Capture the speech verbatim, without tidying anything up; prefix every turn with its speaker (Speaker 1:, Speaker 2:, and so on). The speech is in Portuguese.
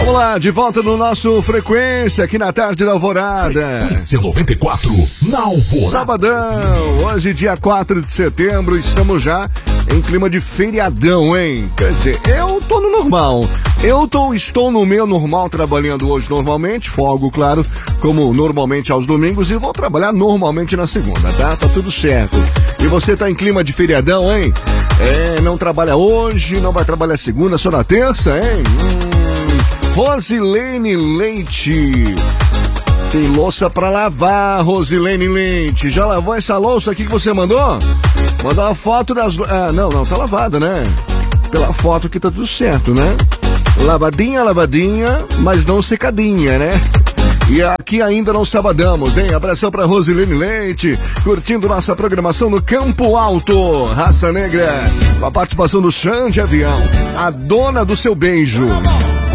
Speaker 1: Vamos lá, de volta no nosso Frequência, aqui na tarde da Alvorada.
Speaker 2: Frequência noventa e quatro, na Alvorada.
Speaker 1: Sabadão, hoje dia quatro de setembro, estamos já em clima de feriadão, hein? Quer dizer, eu tô no normal. Eu tô, estou no meu normal, trabalhando hoje normalmente, folgo, claro, como normalmente aos domingos, e vou trabalhar normalmente na segunda, tá? Tá tudo certo. E você tá em clima de feriadão, hein? É, não trabalha hoje, não vai trabalhar segunda, só na terça, hein? Hum... Rosilene Leite. Tem louça pra lavar, Rosilene Leite. Já lavou essa louça aqui que você mandou? Mandou uma foto das... Ah, não, não, tá lavada, né? Pela foto aqui tá tudo certo, né? Lavadinha, lavadinha, mas não secadinha, né? E aqui ainda não sabadamos, hein? Abração pra Rosilene Leite, curtindo nossa programação no Campo Alto, Raça Negra, com a participação do Xande Avião, a dona do seu beijo.